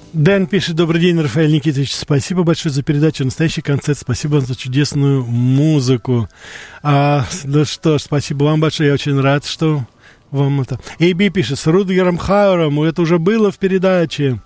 Дэн пишет: добрый день, Рафаэль Никитович, спасибо большое за передачу, настоящий концерт, спасибо вам за чудесную музыку. Ну что ж, спасибо вам большое, я очень рад, что вам это... AB пишет: с Рутгером Хауэром, это уже было в передаче.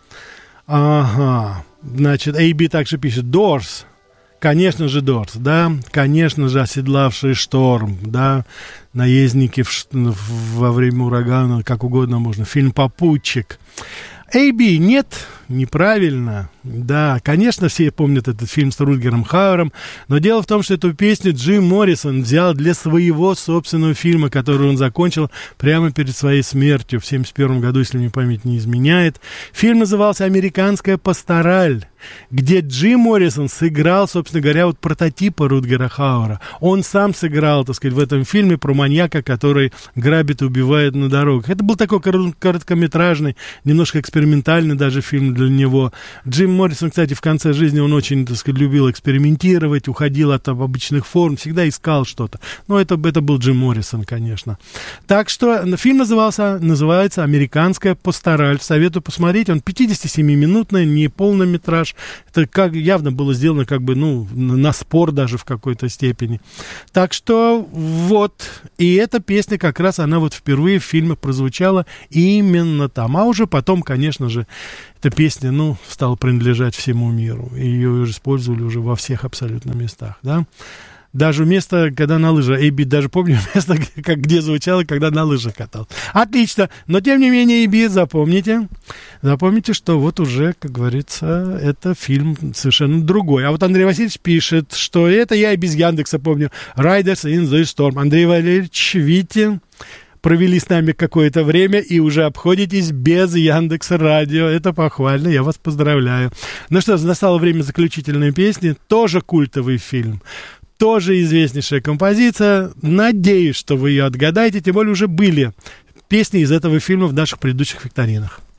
Ага, значит, AB также пишет: Doors. Конечно же, Doors, да, конечно же, оседлавший шторм, да, наездники во время урагана, как угодно можно, фильм «Попутчик». AB, нет, неправильно. Да, конечно, все помнят этот фильм с Рутгером Хауэром, но дело в том, что эту песню Джим Моррисон взял для своего собственного фильма, который он закончил прямо перед своей смертью в 1971 году, если мне память не изменяет. Фильм назывался «Американская пастораль», где Джим Моррисон сыграл, собственно говоря, вот прототипа Рутгера Хауэра. Он сам сыграл, так сказать, в этом фильме про маньяка, который грабит и убивает на дорогах. Это был такой короткометражный, немножко экспериментальный даже фильм для него. Джим Моррисон, кстати, в конце жизни он очень, так сказать, любил экспериментировать, уходил от обычных форм, всегда искал что-то. Но это был Джим Моррисон, конечно. Так что фильм называется «Американская пастораль». Советую посмотреть. Он 57-минутный, не полнометраж. Это явно было сделано на спор даже в какой-то степени. Так что вот. И эта песня как раз, она вот впервые в фильме прозвучала именно там. А уже потом, конечно же, эта песня, стала принадлежать всему миру. И ее уже использовали уже во всех абсолютно местах, да. Даже место, когда на лыжах. AB, даже помню место, где звучало, когда на лыжах катался. Отлично. Но, тем не менее, AB, запомните, что вот уже, как говорится, это фильм совершенно другой. А вот Андрей Васильевич пишет, что это я и без Яндекса помню. Riders in the Storm. Андрей Валерьевич, видите, провели с нами какое-то время и уже обходитесь без Яндекса Радио. Это похвально, я вас поздравляю. Ну что ж, настало время заключительной песни. Тоже культовый фильм. Тоже известнейшая композиция. Надеюсь, что вы ее отгадаете. Тем более уже были песни из этого фильма в наших предыдущих викторинах.